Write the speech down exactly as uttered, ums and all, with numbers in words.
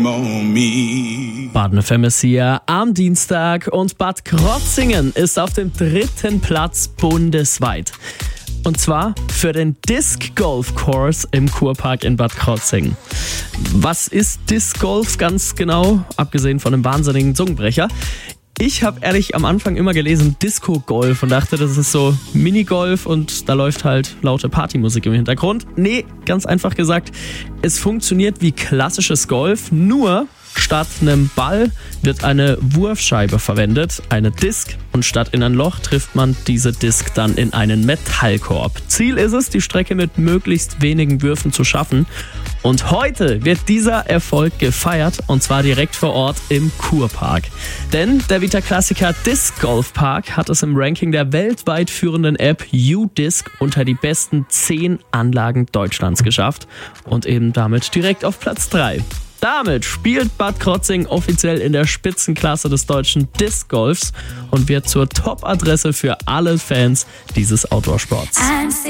shame on me. Baden F M ist hier am Dienstag und Bad Krotzingen ist auf dem dritten Platz bundesweit. Und zwar für den Disc Golf Course im Kurpark in Bad Krotzingen. Was ist Disc Golf ganz genau, abgesehen von einem wahnsinnigen Zungenbrecher? Ich habe ehrlich am Anfang immer gelesen Disco Golf und dachte, das ist so Minigolf und da läuft halt laute Partymusik im Hintergrund. Nee, ganz einfach gesagt, es funktioniert wie klassisches Golf, nur statt einem Ball wird eine Wurfscheibe verwendet, eine Disc, und statt in ein Loch trifft man diese Disc dann in einen Metallkorb. Ziel ist es, die Strecke mit möglichst wenigen Würfen zu schaffen. Und heute wird dieser Erfolg gefeiert, und zwar direkt vor Ort im Kurpark. Denn der Vita-Klassiker Disc Golf Park hat es im Ranking der weltweit führenden App U-Disc unter die besten zehn Anlagen Deutschlands geschafft und eben damit direkt auf Platz drei. Damit spielt Bad Krotzingen offiziell in der Spitzenklasse des deutschen Disc Golfs und wird zur Top-Adresse für alle Fans dieses Outdoor-Sports.